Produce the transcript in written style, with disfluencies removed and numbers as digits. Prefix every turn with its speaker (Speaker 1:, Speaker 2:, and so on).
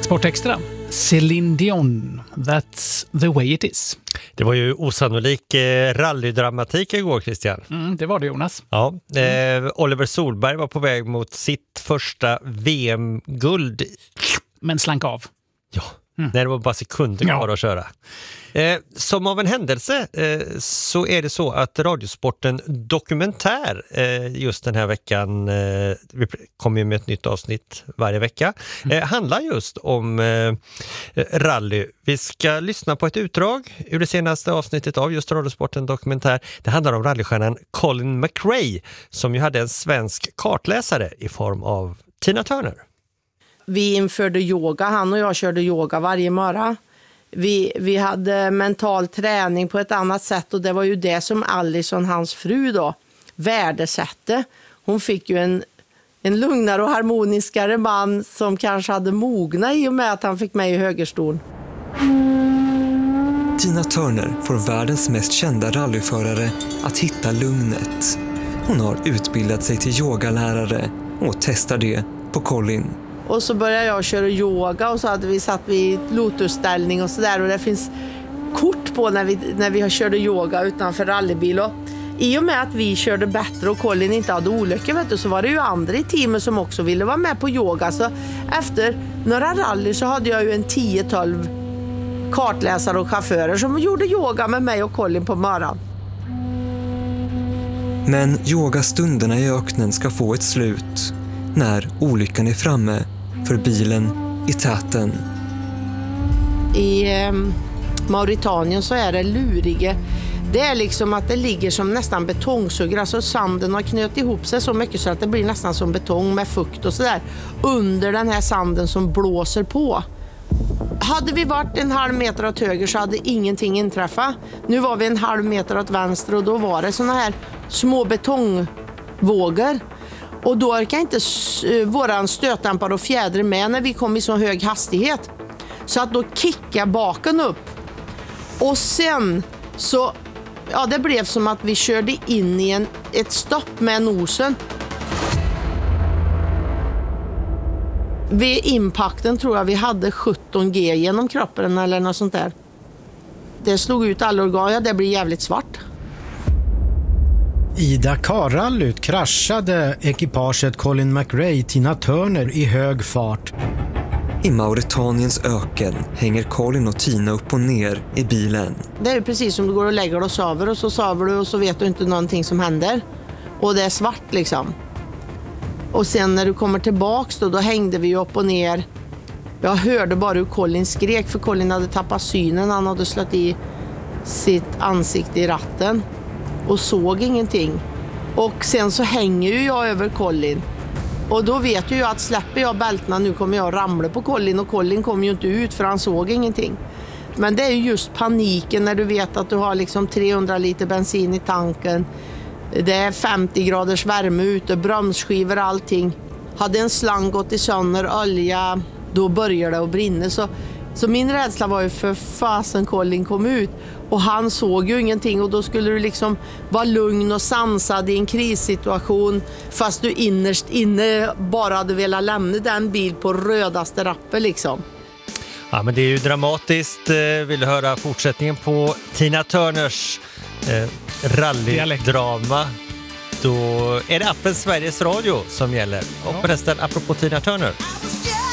Speaker 1: Sportextra. Céline Dion, That's the way it is.
Speaker 2: Det var ju osannolik rallydramatik igår, Christian.
Speaker 1: Det var det, Jonas.
Speaker 2: Ja, Oliver Solberg var på väg mot sitt första VM-guld.
Speaker 1: Men slank av.
Speaker 2: Ja, när det var bara sekunder kvar att köra. Som av en händelse så är det så att Radiosporten Dokumentär just den här veckan, vi kommer ju med ett nytt avsnitt varje vecka, handlar just om rally. Vi ska lyssna på ett utdrag ur det senaste avsnittet av just Radiosporten Dokumentär. Det handlar om rallystjärnan Colin McRae som ju hade en svensk kartläsare i form av Tina Turner.
Speaker 3: Vi införde yoga, han och jag körde yoga varje morgon. Vi hade mental träning på ett annat sätt och det var ju det som Allison, hans fru då, värdesatte. Hon fick ju en lugnare och harmoniskare man som kanske hade mogna i och med att han fick mig i högerstolen.
Speaker 4: Tina Turner får världens mest kända rallyförare att hitta lugnet. Hon har utbildat sig till yogalärare och testar det på Colin.
Speaker 3: Och så började jag köra yoga och så hade vi satt vid lotusställning och sådär. Och det finns kort på när vi körde yoga utanför rallybil. Och i och med att vi körde bättre och Colin inte hade olyckor, så var det ju andra i teamet som också ville vara med på yoga. Så efter några rally så hade jag ju en 10-12 kartläsare och chaufförer som gjorde yoga med mig och Colin på morgonen.
Speaker 4: Men yogastunderna i öknen ska få ett slut när olyckan är framme för bilen i täten.
Speaker 3: I Mauritanien så är det lurige. Det är liksom att det ligger som nästan betongsuger. Alltså sanden har knöt ihop sig så mycket så att det blir nästan som betong med fukt och sådär. Under den här sanden som blåser på. Hade vi varit en halv meter åt höger så hade ingenting inträffat. Nu var vi en halv meter åt vänster och då var det såna här små betongvågor. Och då orkar inte våran stötdämpare och fjäder med när vi kom i så hög hastighet. Så att då kickar baken upp. Och sen så, ja, det blev som att vi körde in i ett stopp med nosen. Vid impakten tror jag vi hade 17G genom kroppen eller något sånt där. Det slog ut alla organ, ja, det blir jävligt svart.
Speaker 5: I Dakar-rallyt kraschade ekipaget Colin McRae Tina Turner i hög fart.
Speaker 4: I Mauritaniens öken hänger Colin och Tina upp och ner i bilen.
Speaker 3: Det är ju precis som du går och lägger dig och sover du och så vet du inte någonting som händer. Och det är svart liksom. Och sen när du kommer tillbaks då hängde vi upp och ner. Jag hörde bara hur Colin skrek för Colin hade tappat synen. Han hade slått i sitt ansikte i ratten och såg ingenting. Och sen så hänger ju jag över Colin. Och då vet ju jag att släpper jag bältena nu kommer jag ramla på Colin. Och Colin kommer ju inte ut för han såg ingenting. Men det är ju just paniken när du vet att du har liksom 300 liter bensin i tanken. Det är 50 graders värme ute, bromsskivor, allting. Hade en slang gått i sönder, olja, då börjar det att brinna. Så min rädsla var ju för fasen Colin kom ut. Och han såg ju ingenting och då skulle du liksom vara lugn och sansad i en krissituation. Fast du innerst inne bara hade velat lämna den bil på rödaste rappen liksom.
Speaker 2: Ja, men det är ju dramatiskt. Vill du höra fortsättningen på Tina Turners rallydrama? Då är det appen Sveriges Radio som gäller. Och förresten, apropå Tina Turner.